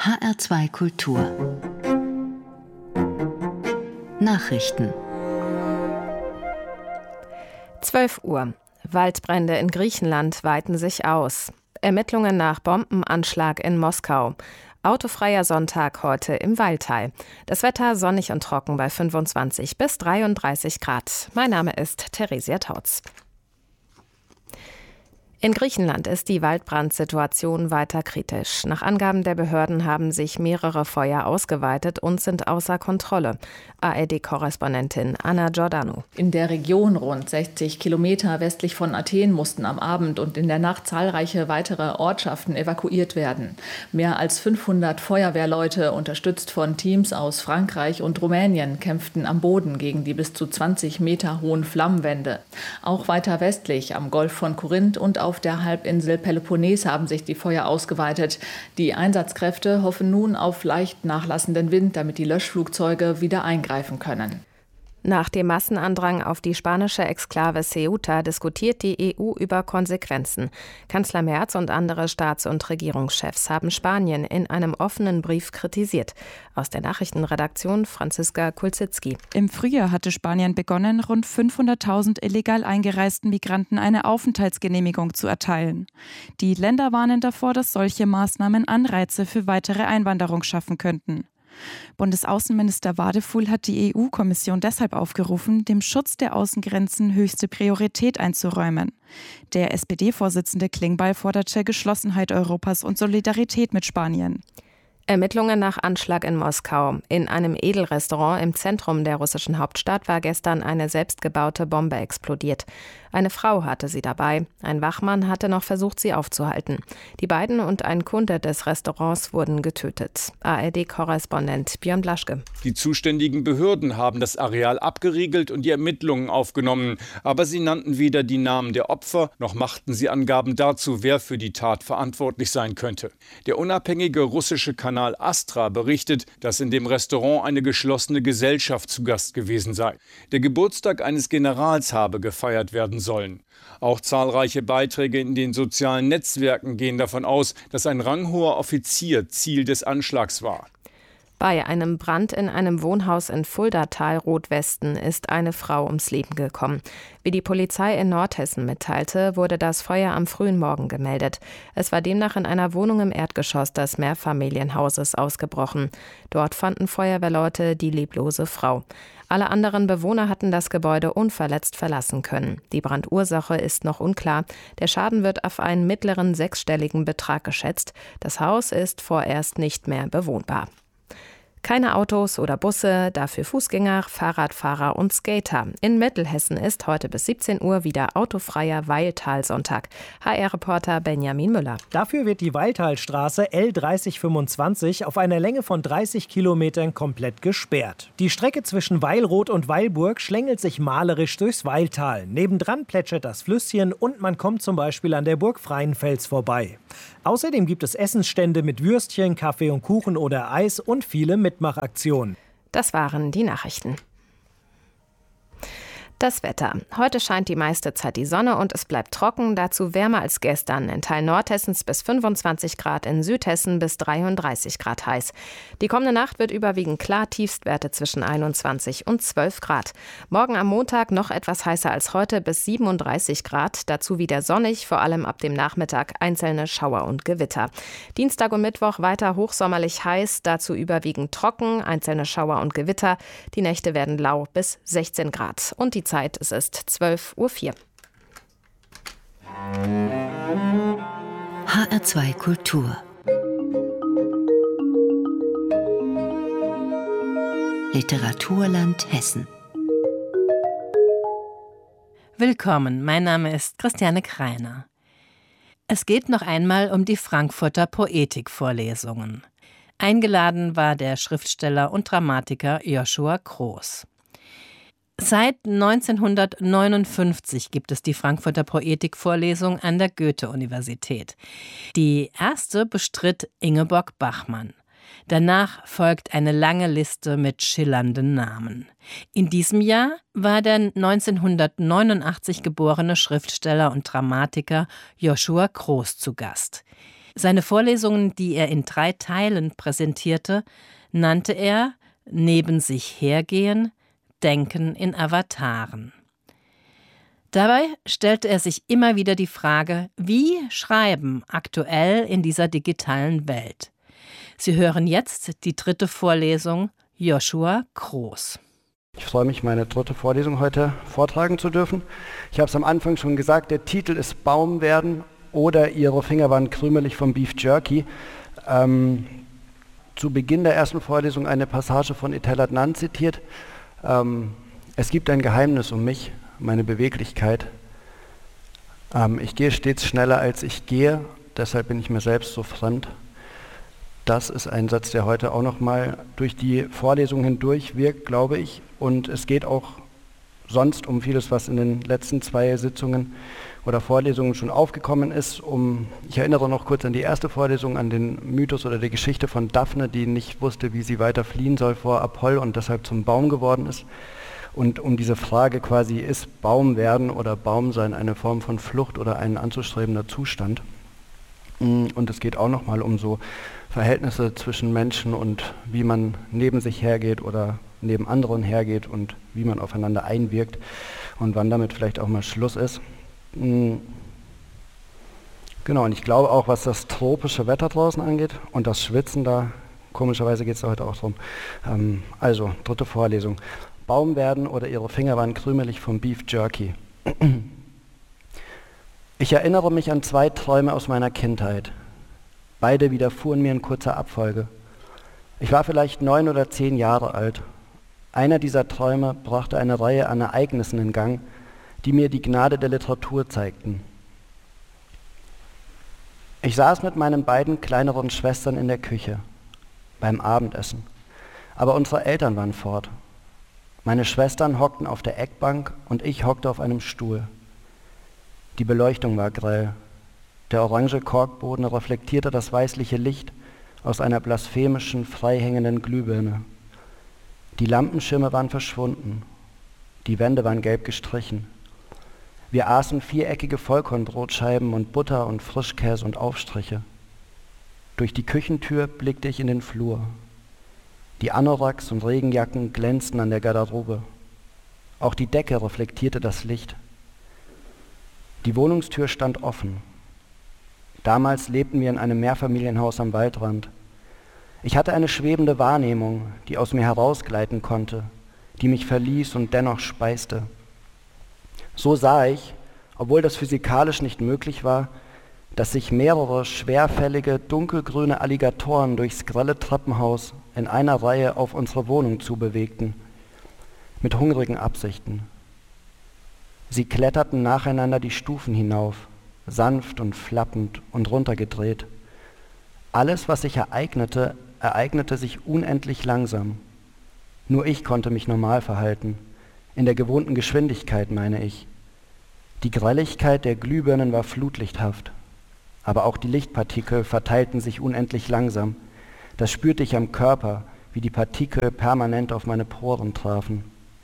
HR2 Kultur Nachrichten 12 Uhr. Waldbrände in Griechenland weiten sich aus. Ermittlungen nach Bombenanschlag in Moskau. Autofreier Sonntag heute im Waldtal. Das Wetter sonnig und trocken bei 25 bis 33 Grad. Mein Name ist Theresia Tautz. In Griechenland ist die Waldbrandsituation weiter kritisch. Nach Angaben der Behörden haben sich mehrere Feuer ausgeweitet und sind außer Kontrolle. ARD-Korrespondentin Anna Giordano. In der Region rund 60 Kilometer westlich von Athen mussten am Abend und in der Nacht zahlreiche weitere Ortschaften evakuiert werden. Mehr als 500 Feuerwehrleute, unterstützt von Teams aus Frankreich und Rumänien, kämpften am Boden gegen die bis zu 20 Meter hohen Flammenwände. Auch weiter westlich am Golf von Korinth und auf der Halbinsel Peloponnes haben sich die Feuer ausgeweitet. Die Einsatzkräfte hoffen nun auf leicht nachlassenden Wind, damit die Löschflugzeuge wieder eingreifen können. Nach dem Massenandrang auf die spanische Exklave Ceuta diskutiert die EU über Konsequenzen. Kanzler Merz und andere Staats- und Regierungschefs haben Spanien in einem offenen Brief kritisiert. Aus der Nachrichtenredaktion Franziska Kulczycki. Im Frühjahr hatte Spanien begonnen, rund 500.000 illegal eingereisten Migranten eine Aufenthaltsgenehmigung zu erteilen. Die Länder warnen davor, dass solche Maßnahmen Anreize für weitere Einwanderung schaffen könnten. Bundesaußenminister Wadefuhl hat die EU-Kommission deshalb aufgerufen, dem Schutz der Außengrenzen höchste Priorität einzuräumen. Der SPD-Vorsitzende Klingbeil forderte Geschlossenheit Europas und Solidarität mit Spanien. Ermittlungen nach Anschlag in Moskau. In einem Edelrestaurant im Zentrum der russischen Hauptstadt war gestern eine selbstgebaute Bombe explodiert. Eine Frau hatte sie dabei. Ein Wachmann hatte noch versucht, sie aufzuhalten. Die beiden und ein Kunde des Restaurants wurden getötet. ARD-Korrespondent Björn Blaschke. Die zuständigen Behörden haben das Areal abgeriegelt und die Ermittlungen aufgenommen. Aber sie nannten weder die Namen der Opfer, noch machten sie Angaben dazu, wer für die Tat verantwortlich sein könnte. Der unabhängige russische Kanal Astra berichtet, dass in dem Restaurant eine geschlossene Gesellschaft zu Gast gewesen sei. Der Geburtstag eines Generals habe gefeiert werden sollen. Auch zahlreiche Beiträge in den sozialen Netzwerken gehen davon aus, dass ein ranghoher Offizier Ziel des Anschlags war. Bei einem Brand in einem Wohnhaus in Fuldatal-Rotwesten ist eine Frau ums Leben gekommen. Wie die Polizei in Nordhessen mitteilte, wurde das Feuer am frühen Morgen gemeldet. Es war demnach in einer Wohnung im Erdgeschoss des Mehrfamilienhauses ausgebrochen. Dort fanden Feuerwehrleute die leblose Frau. Alle anderen Bewohner hatten das Gebäude unverletzt verlassen können. Die Brandursache ist noch unklar. Der Schaden wird auf einen mittleren sechsstelligen Betrag geschätzt. Das Haus ist vorerst nicht mehr bewohnbar. Keine Autos oder Busse, dafür Fußgänger, Fahrradfahrer und Skater. In Mittelhessen ist heute bis 17 Uhr wieder autofreier Weiltalsonntag. HR-Reporter Benjamin Müller. Dafür wird die Weiltalstraße L3025 auf einer Länge von 30 Kilometern komplett gesperrt. Die Strecke zwischen Weilroth und Weilburg schlängelt sich malerisch durchs Weiltal. Nebendran plätschert das Flüsschen und man kommt zum Beispiel an der Burg Freienfels vorbei. Außerdem gibt es Essensstände mit Würstchen, Kaffee und Kuchen oder Eis und viele Mitmachaktionen. Das waren die Nachrichten. Das Wetter. Heute scheint die meiste Zeit die Sonne und es bleibt trocken, dazu wärmer als gestern. In Teilen Nordhessens bis 25 Grad, in Südhessen bis 33 Grad heiß. Die kommende Nacht wird überwiegend klar, Tiefstwerte zwischen 21 und 12 Grad. Morgen am Montag noch etwas heißer als heute bis 37 Grad, dazu wieder sonnig, vor allem ab dem Nachmittag einzelne Schauer und Gewitter. Dienstag und Mittwoch weiter hochsommerlich heiß, dazu überwiegend trocken, einzelne Schauer und Gewitter. Die Nächte werden lau bis 16 Grad. Und die Zeit, es ist 12:04 Uhr. HR2 Kultur Literaturland Hessen. Willkommen, mein Name ist Christiane Kreiner. Es geht noch einmal um die Frankfurter Poetikvorlesungen. Eingeladen war der Schriftsteller und Dramatiker Joshua Kroos. Seit 1959 gibt es die Frankfurter Poetikvorlesung an der Goethe-Universität. Die erste bestritt Ingeborg Bachmann. Danach folgt eine lange Liste mit schillernden Namen. In diesem Jahr war der 1989 geborene Schriftsteller und Dramatiker Joshua Kroos zu Gast. Seine Vorlesungen, die er in 3 Teilen präsentierte, nannte er Neben sich hergehen, Denken in Avataren. Dabei stellte er sich immer wieder die Frage, wie Schreiben aktuell in dieser digitalen Welt. Sie hören jetzt die 3. Vorlesung Joshua Kroos. Ich freue mich, meine 3. Vorlesung heute vortragen zu dürfen. Ich habe es am Anfang schon gesagt, der Titel ist Baum werden oder Ihre Finger waren krümelig vom Beef Jerky. Zu Beginn der ersten Vorlesung eine Passage von Etel Adnan zitiert. Es gibt ein Geheimnis um mich, meine Beweglichkeit. Ich gehe stets schneller, als ich gehe, deshalb bin ich mir selbst so fremd. Das ist ein Satz, der heute auch nochmal durch die Vorlesung hindurch wirkt, glaube ich. Und es geht auch sonst um vieles, was in den letzten 2 Sitzungen oder Vorlesungen schon aufgekommen ist. Ich erinnere noch kurz an die erste Vorlesung, an den Mythos oder die Geschichte von Daphne, die nicht wusste, wie sie weiter fliehen soll vor Apoll und deshalb zum Baum geworden ist. Und um diese Frage quasi, ist Baum werden oder Baum sein eine Form von Flucht oder ein anzustrebender Zustand? Und es geht auch nochmal um so Verhältnisse zwischen Menschen und wie man neben sich hergeht oder neben anderen hergeht und wie man aufeinander einwirkt und wann damit vielleicht auch mal Schluss ist. Genau, und ich glaube auch, was das tropische Wetter draußen angeht und das Schwitzen da, komischerweise geht es da heute auch drum. Also, 3. Vorlesung. Baum werden oder Ihre Finger waren krümelig vom Beef Jerky. Ich erinnere mich an 2 Träume aus meiner Kindheit. Beide widerfuhren mir in kurzer Abfolge. Ich war vielleicht 9 oder 10 Jahre alt. Einer dieser Träume brachte eine Reihe an Ereignissen in Gang, die mir die Gnade der Literatur zeigten. Ich saß mit meinen beiden kleineren Schwestern in der Küche, beim Abendessen. Aber unsere Eltern waren fort. Meine Schwestern hockten auf der Eckbank und ich hockte auf einem Stuhl. Die Beleuchtung war grell. Der orange Korkboden reflektierte das weißliche Licht aus einer blasphemischen, freihängenden Glühbirne. Die Lampenschirme waren verschwunden. Die Wände waren gelb gestrichen. Wir aßen viereckige Vollkornbrotscheiben und Butter und Frischkäse und Aufstriche. Durch die Küchentür blickte ich in den Flur. Die Anoraks und Regenjacken glänzten an der Garderobe. Auch die Decke reflektierte das Licht. Die Wohnungstür stand offen. Damals lebten wir in einem Mehrfamilienhaus am Waldrand. Ich hatte eine schwebende Wahrnehmung, die aus mir herausgleiten konnte, die mich verließ und dennoch speiste. So sah ich, obwohl das physikalisch nicht möglich war, dass sich mehrere schwerfällige, dunkelgrüne Alligatoren durchs grelle Treppenhaus in einer Reihe auf unsere Wohnung zubewegten, mit hungrigen Absichten. Sie kletterten nacheinander die Stufen hinauf, sanft und flappend und runtergedreht. Alles, was sich ereignete sich unendlich langsam. Nur ich konnte mich normal verhalten, in der gewohnten Geschwindigkeit, meine ich. Die Grelligkeit der Glühbirnen war flutlichthaft, aber auch die Lichtpartikel verteilten sich unendlich langsam. Das spürte ich am Körper, wie die Partikel permanent auf meine Poren trafen.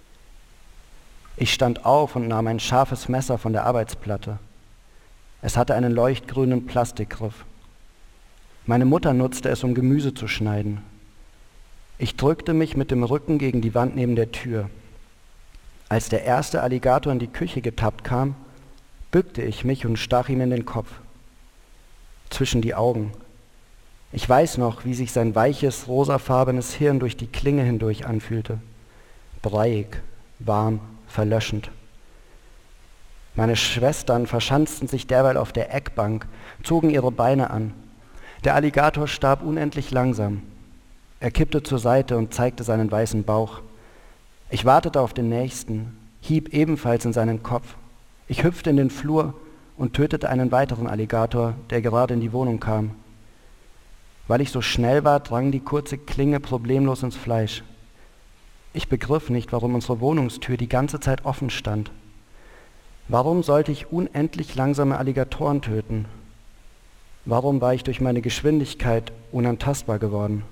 Ich stand auf und nahm ein scharfes Messer von der Arbeitsplatte. Es hatte einen leuchtgrünen Plastikgriff. Meine Mutter nutzte es, um Gemüse zu schneiden. Ich drückte mich mit dem Rücken gegen die Wand neben der Tür. Als der erste Alligator in die Küche getappt kam, bückte ich mich und stach ihm in den Kopf, zwischen die Augen. Ich weiß noch, wie sich sein weiches, rosafarbenes Hirn durch die Klinge hindurch anfühlte. Breiig, warm, verlöschend. Meine Schwestern verschanzten sich derweil auf der Eckbank, zogen ihre Beine an. Der Alligator starb unendlich langsam. Er kippte zur Seite und zeigte seinen weißen Bauch. Ich wartete auf den nächsten, hieb ebenfalls in seinen Kopf. Ich hüpfte in den Flur und tötete einen weiteren Alligator, der gerade in die Wohnung kam. Weil ich so schnell war, drang die kurze Klinge problemlos ins Fleisch. Ich begriff nicht, warum unsere Wohnungstür die ganze Zeit offen stand. Warum sollte ich unendlich langsame Alligatoren töten? Warum war ich durch meine Geschwindigkeit unantastbar geworden?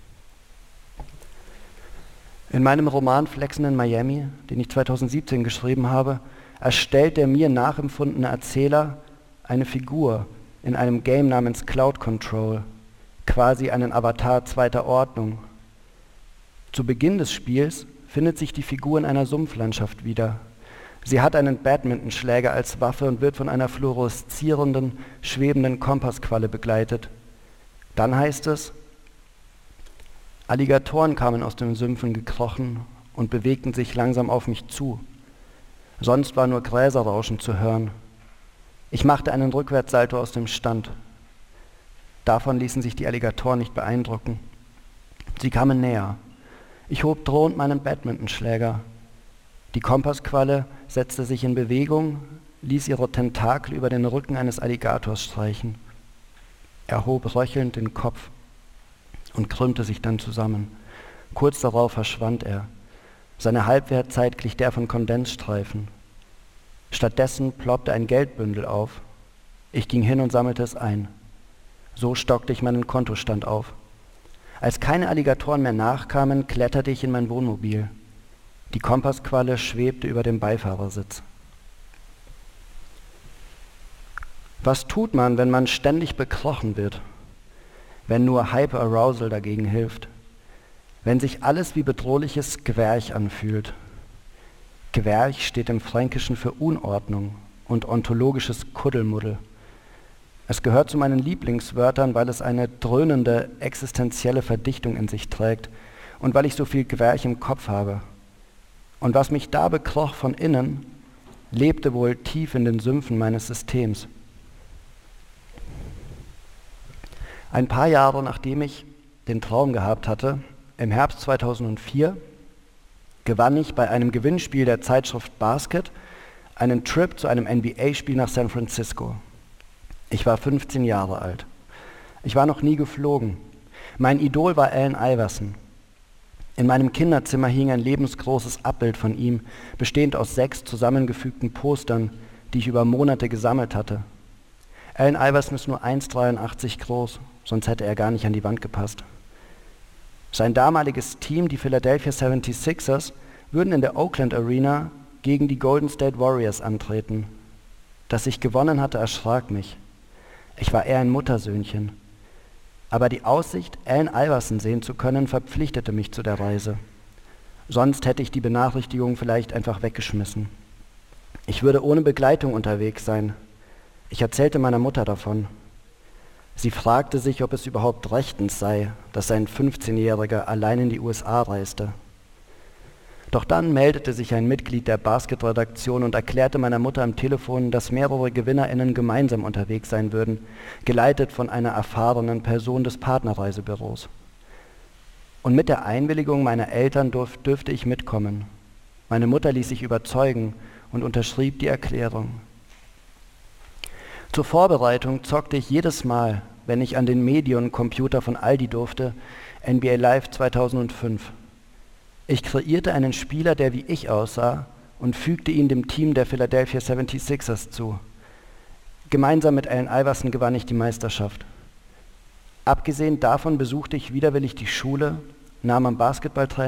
In meinem Roman Flexen in Miami, den ich 2017 geschrieben habe, erstellt der mir nachempfundene Erzähler eine Figur, in einem Game namens Cloud Control, quasi einen Avatar zweiter Ordnung. Zu Beginn des Spiels findet sich die Figur in einer Sumpflandschaft wieder. Sie hat einen Badmintonschläger als Waffe und wird von einer fluoreszierenden, schwebenden Kompassqualle begleitet. Dann heißt es, Alligatoren kamen aus den Sümpfen gekrochen und bewegten sich langsam auf mich zu. Sonst war nur Gräserrauschen zu hören. Ich machte einen Rückwärtssalto aus dem Stand. Davon ließen sich die Alligatoren nicht beeindrucken. Sie kamen näher. Ich hob drohend meinen Badmintonschläger. Die Kompassqualle setzte sich in Bewegung, ließ ihre Tentakel über den Rücken eines Alligators streichen. Er hob röchelnd den Kopf und krümmte sich dann zusammen. Kurz darauf verschwand er. Seine Halbwertzeit glich der von Kondensstreifen. Stattdessen ploppte ein Geldbündel auf. Ich ging hin und sammelte es ein. So stockte ich meinen Kontostand auf. Als keine Alligatoren mehr nachkamen, kletterte ich in mein Wohnmobil. Die Kompassqualle schwebte über dem Beifahrersitz. Was tut man, wenn man ständig bekrochen wird? Wenn nur Hyperarousal dagegen hilft? Wenn sich alles wie bedrohliches Gwerch anfühlt? Gwerch steht im Fränkischen für Unordnung und ontologisches Kuddelmuddel. Es gehört zu meinen Lieblingswörtern, weil es eine dröhnende, existenzielle Verdichtung in sich trägt und weil ich so viel Gwerch im Kopf habe. Und was mich da bekroch von innen, lebte wohl tief in den Sümpfen meines Systems. Ein paar Jahre nachdem ich den Traum gehabt hatte, im Herbst 2004, gewann ich bei einem Gewinnspiel der Zeitschrift Basket einen Trip zu einem NBA-Spiel nach San Francisco. Ich war 15 Jahre alt. Ich war noch nie geflogen. Mein Idol war Allen Iverson. In meinem Kinderzimmer hing ein lebensgroßes Abbild von ihm, bestehend aus 6 zusammengefügten Postern, die ich über Monate gesammelt hatte. Allen Iverson ist nur 1,83 groß, sonst hätte er gar nicht an die Wand gepasst. Sein damaliges Team, die Philadelphia 76ers, würden in der Oakland Arena gegen die Golden State Warriors antreten. Dass ich gewonnen hatte, erschrak mich. Ich war eher ein Muttersöhnchen. Aber die Aussicht, Allen Iverson sehen zu können, verpflichtete mich zu der Reise. Sonst hätte ich die Benachrichtigung vielleicht einfach weggeschmissen. Ich würde ohne Begleitung unterwegs sein. Ich erzählte meiner Mutter davon. Sie fragte sich, ob es überhaupt rechtens sei, dass ein 15-Jähriger allein in die USA reiste. Doch dann meldete sich ein Mitglied der Basket-Redaktion und erklärte meiner Mutter am Telefon, dass mehrere GewinnerInnen gemeinsam unterwegs sein würden, geleitet von einer erfahrenen Person des Partnerreisebüros. Und mit der Einwilligung meiner Eltern dürfte ich mitkommen. Meine Mutter ließ sich überzeugen und unterschrieb die Erklärung. Zur Vorbereitung zockte ich jedes Mal, wenn ich an den Medion-Computer von Aldi durfte, NBA Live 2005. Ich kreierte einen Spieler, der wie ich aussah, und fügte ihn dem Team der Philadelphia 76ers zu. Gemeinsam mit Allen Iverson gewann ich die Meisterschaft. Abgesehen davon besuchte ich widerwillig die Schule, nahm am Basketballtraining